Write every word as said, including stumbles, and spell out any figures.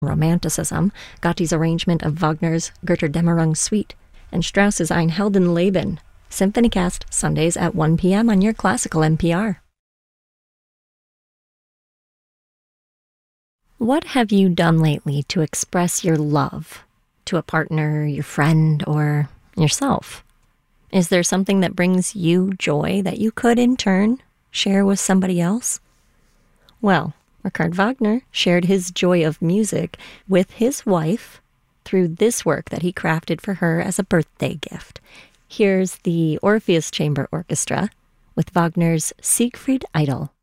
Romanticism, Gotti's arrangement of Wagner's Götterdämmerung Suite, and Strauss's Ein Heldenleben. Symphonycast, Sundays at one p.m. on your classical N P R. What have you done lately to express your love to a partner, your friend, or yourself? Is there something that brings you joy that you could, in turn, share with somebody else? Well, Richard Wagner shared his joy of music with his wife through this work that he crafted for her as a birthday gift. Here's the Orpheus Chamber Orchestra with Wagner's Siegfried Idyll.